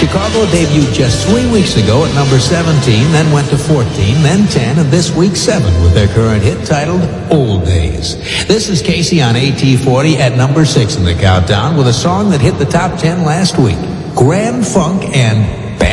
Chicago debuted just 3 weeks ago at number 17, then went to 14, then 10, and this week 7 with their current hit titled Old Days. This is Casey on AT40 at number 6 in the countdown with a song that hit the top 10 last week, Grand Funk and